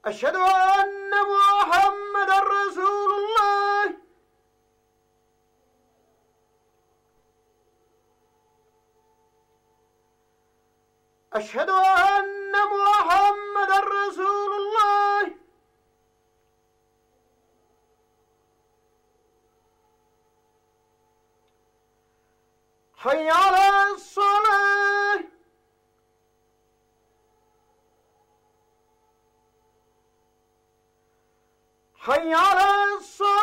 أشهد أن محمدا رسول الله. أشهد أن محمدا رسول الله. حي على الصلاة. حي على الصلاة.